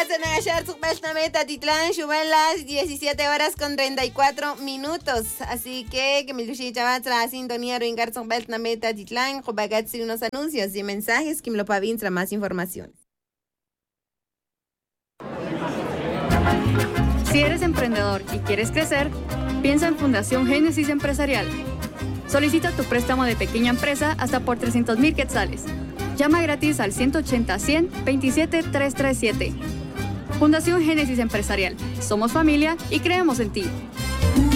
en Agashar, Sucbashnameta, Titlán, Shubán, las 17:34. Así que me luché chaval la sintonía, Ruingar, Sucbashnameta, Titlán, Jobagatsi, unos anuncios y mensajes, que me lo pavin para más información. Si eres emprendedor y quieres crecer, piensa en Fundación Génesis Empresarial. Solicita tu préstamo de pequeña empresa hasta por 300,000 quetzales. Llama gratis al 180-100-27-337. Fundación Génesis Empresarial. Somos familia y creemos en ti.